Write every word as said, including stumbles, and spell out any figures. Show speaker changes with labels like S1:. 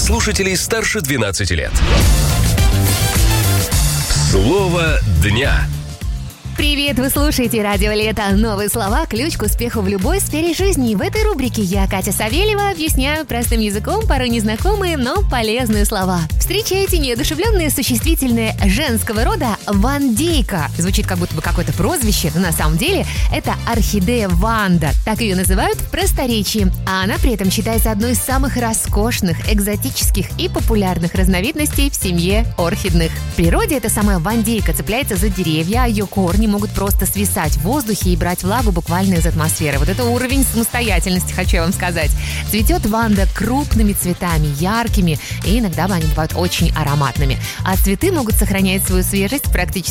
S1: слушателей старше двенадцати лет. Слово дня.
S2: Привет, вы слушаете Радио Лето. Новые слова – ключ к успеху в любой сфере жизни. В этой рубрике я, Катя Савельева, объясняю простым языком порой незнакомые, но полезные слова. Встречайте неодушевленные существительные женского рода «вандейка». Звучит как будто бы какое-то прозвище, но на самом деле это орхидея Ванда. Так ее называют в просторечии. А она при этом считается одной из самых роскошных, экзотических и популярных разновидностей в семье орхидных. В природе эта самая вандейка цепляется за деревья, а ее корни могут просто свисать в воздухе и брать влагу буквально из атмосферы. Вот это уровень самостоятельности, хочу я вам сказать. Цветет Ванда крупными цветами, яркими, и иногда они бывают очень ароматными. А цветы могут сохранять свою свежесть практически